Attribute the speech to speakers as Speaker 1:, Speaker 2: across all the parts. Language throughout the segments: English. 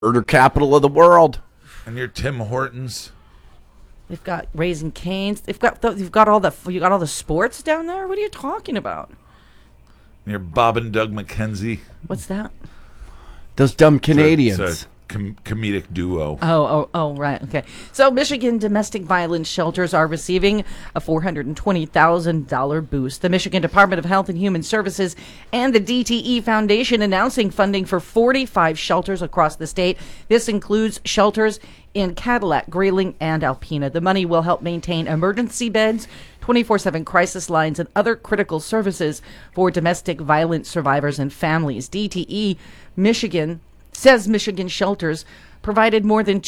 Speaker 1: murder capital of the world.
Speaker 2: And your Tim Hortons.
Speaker 3: They've got Raising Cane's. You've got all the sports down there. What are you talking about?
Speaker 2: And your Bob and Doug McKenzie.
Speaker 3: What's that?
Speaker 1: Those dumb Canadians.
Speaker 2: It's a comedic duo.
Speaker 3: Oh, right. Okay. So Michigan domestic violence shelters are receiving a $420,000 boost. The Michigan Department of Health and Human Services and the DTE Foundation announcing funding for 45 shelters across the state. This includes shelters in Cadillac, Grayling, and Alpena. The money will help maintain emergency beds, 24/7 crisis lines, and other critical services for domestic violence survivors and families. DTE Michigan says Michigan shelters provided more than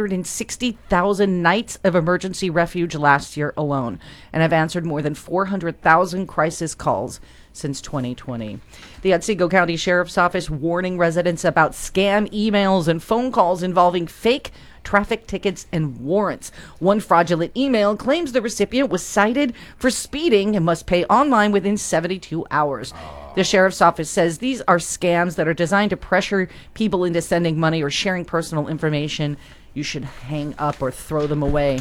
Speaker 3: 260,000 nights of emergency refuge last year alone and have answered more than 400,000 crisis calls since 2020. The Otsego County Sheriff's Office warning residents about scam emails and phone calls involving fake traffic tickets and warrants. One fraudulent email claims the recipient was cited for speeding and must pay online within 72 hours. The sheriff's office says these are scams that are designed to pressure people into sending money or sharing personal information. You should hang up or throw them away.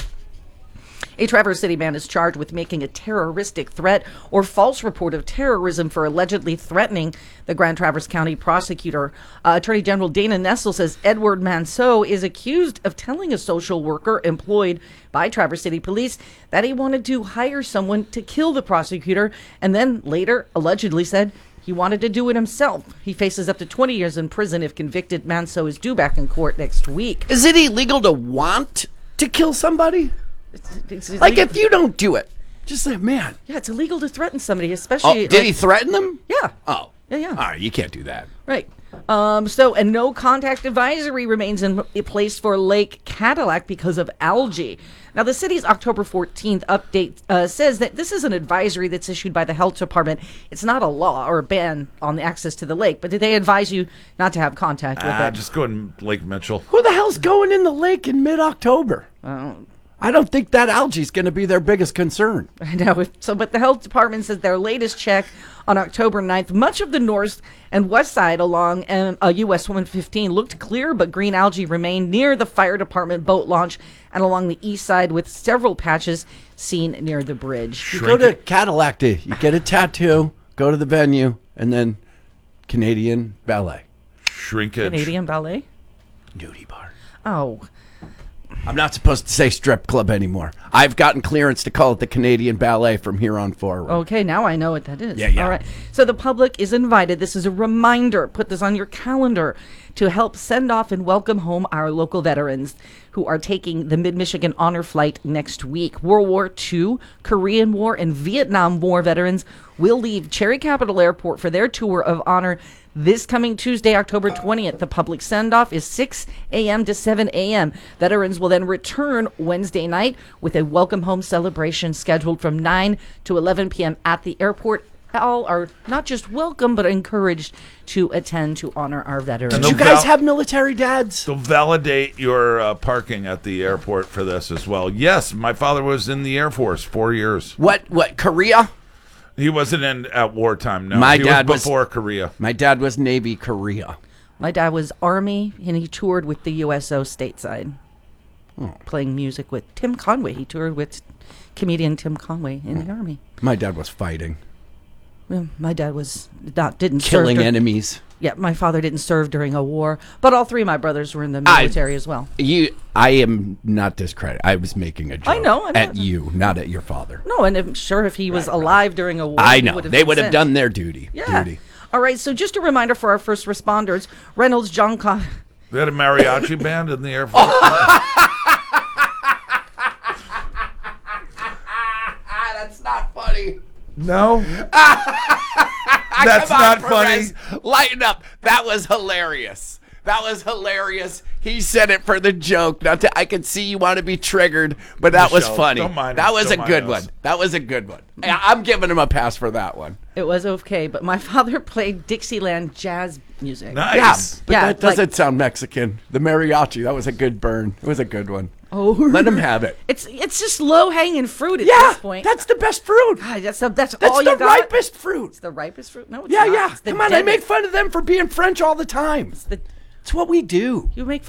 Speaker 3: A Traverse City man is charged with making a terroristic threat or false report of terrorism for allegedly threatening the Grand Traverse County prosecutor. Attorney General Dana Nessel says Edward Manceau is accused of telling a social worker employed by Traverse City Police that he wanted to hire someone to kill the prosecutor, and then later allegedly said he wanted to do it himself. He faces up to 20 years in prison if convicted. Manceau is due back in court next week.
Speaker 1: Is it illegal to want to kill somebody?
Speaker 3: It's
Speaker 1: like if you don't do it, just say, man.
Speaker 3: Yeah, it's illegal to threaten somebody, especially.
Speaker 1: Did he threaten them?
Speaker 3: Yeah.
Speaker 1: Oh.
Speaker 3: Yeah.
Speaker 1: All right, you can't do that.
Speaker 3: Right. So a no contact advisory remains in place for Lake Cadillac because of algae. Now, the city's October 14th update says that this is an advisory that's issued by the health department. It's not a law or a ban on the access to the lake, but they advise you not to have contact with it.
Speaker 2: Just go in Lake Mitchell.
Speaker 1: Who the hell's going in the lake in mid-October? I don't think that algae is going to be their biggest concern.
Speaker 3: I know. But the health department says their latest check on October 9th, much of the north and west side along US 115 looked clear, but green algae remained near the fire department boat launch and along the east side with several patches seen near the bridge.
Speaker 1: You go to Cadillac, you get a tattoo, go to the venue, and then Canadian Ballet.
Speaker 2: Shrinkage.
Speaker 3: Canadian Ballet?
Speaker 1: Nudie bar.
Speaker 3: Oh.
Speaker 1: I'm not supposed to say strip club anymore. I've gotten clearance to call it the Canadian Ballet from here on forward.
Speaker 3: Okay, now I know what that is.
Speaker 1: Yeah.
Speaker 3: All right. So the public is invited. This is a reminder. Put this on your calendar to help send off and welcome home our local veterans who are taking the Mid-Michigan Honor Flight next week. World War II, Korean War, and Vietnam War veterans will leave Cherry Capital Airport for their tour of honor this coming Tuesday, October 20th. The public send-off is 6 a.m. to 7 a.m. Veterans will then return Wednesday night with a welcome home celebration scheduled from 9 to 11 p.m. at the airport. All are not just welcome, but encouraged to attend to honor our veterans.
Speaker 1: Did you guys have military dads?
Speaker 2: They'll validate your parking at the airport for this as well. Yes, my father was in the Air Force 4 years.
Speaker 1: What, Korea?
Speaker 2: He wasn't in at wartime, no.
Speaker 1: My
Speaker 2: he
Speaker 1: dad
Speaker 2: was before Korea.
Speaker 1: My dad was Navy Korea.
Speaker 3: My dad was Army, and he toured with the USO stateside, playing music with Tim Conway. He toured with comedian Tim Conway in the Army.
Speaker 1: My dad was fighting.
Speaker 3: Well, my dad didn't
Speaker 1: killing
Speaker 3: serve
Speaker 1: enemies.
Speaker 3: Yeah, my father didn't serve during a war, but all three of my brothers were in the military as well.
Speaker 1: I am not discredited. I was making a joke.
Speaker 3: I know.
Speaker 1: At you, not at your father.
Speaker 3: No, and I'm sure if he was alive during a war,
Speaker 1: I know. They would have done their duty.
Speaker 3: Yeah. All right, so just a reminder for our first responders, Reynolds, John Con...
Speaker 2: They had a mariachi band in the Air Force.
Speaker 1: That's not funny.
Speaker 2: No? That's not funny.
Speaker 1: Lighten up. That was hilarious. He said it for the joke. I could see you want to be triggered, but that was funny. That was a good one. I'm giving him a pass for that one.
Speaker 3: It was okay, but my father played Dixieland jazz music.
Speaker 2: Nice.
Speaker 1: Yeah, that doesn't sound Mexican. The mariachi, that was a good burn. It was a good one.
Speaker 3: Oh,
Speaker 1: let him have it.
Speaker 3: It's just low hanging fruit at this point.
Speaker 1: That's the best fruit.
Speaker 3: God, that's all you got.
Speaker 1: That's the ripest fruit.
Speaker 3: It's the ripest fruit. No, it's not.
Speaker 1: Yeah. Come on, I make fun of them for being French all the time.
Speaker 3: It's
Speaker 1: It's what we do.
Speaker 3: You make